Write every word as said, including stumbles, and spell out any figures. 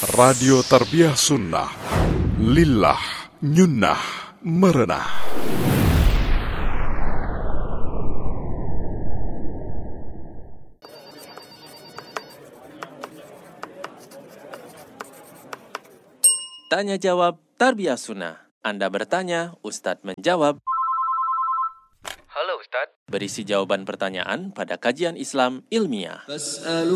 Radio Tarbiyah Sunnah. Lillah, nyunnah, merenah. Tanya jawab Tarbiyah Sunnah. Anda bertanya, Ustadz menjawab. Halo Ustadz. Berisi jawaban pertanyaan pada kajian Islam ilmiah.